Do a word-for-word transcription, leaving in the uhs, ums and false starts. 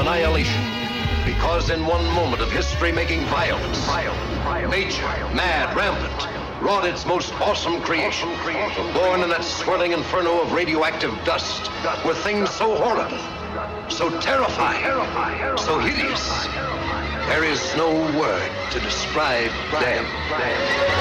annihilation. Because in one moment of history-making violence, nature, mad, rampant, wrought its most awesome creation. Born in that swirling inferno of radioactive dust, were things so horrible, so terrifying, so hideous. There is no word to describe them.